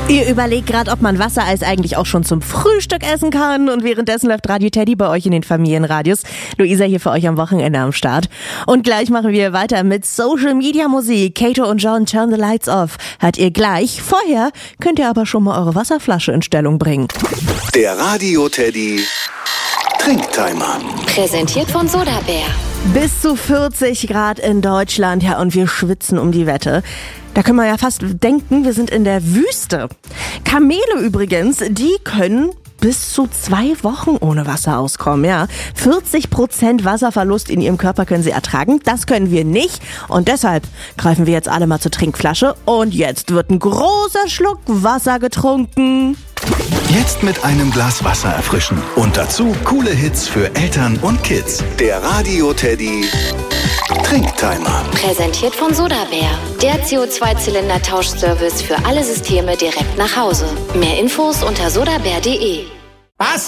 Ihr überlegt gerade, ob man Wassereis eigentlich auch schon zum Frühstück essen kann, und währenddessen läuft Radio Teddy bei euch in den Familienradios. Luisa hier für euch am Wochenende am Start. Und gleich machen wir weiter mit Social Media Musik. Kato und John, Turn the Lights Off. Hört ihr gleich. Vorher könnt ihr aber schon mal eure Wasserflasche in Stellung bringen. Der Radio Teddy Trinktimer. Präsentiert von Sodabär. Bis zu 40 Grad in Deutschland, ja, und wir schwitzen um die Wette. Da können wir ja fast denken, wir sind in der Wüste. Kamele übrigens, die können bis zu 2 Wochen ohne Wasser auskommen, ja. 40% Wasserverlust in ihrem Körper können sie ertragen. Das können wir nicht. Und deshalb greifen wir jetzt alle mal zur Trinkflasche. Und jetzt wird ein großer Schluck Wasser getrunken. Jetzt mit einem Glas Wasser erfrischen. Und dazu coole Hits für Eltern und Kids. Der Radio Teddy Trinktimer. Präsentiert von Sodabär. Der CO2-Zylinder-Tauschservice für alle Systeme direkt nach Hause. Mehr Infos unter sodabär.de. Was?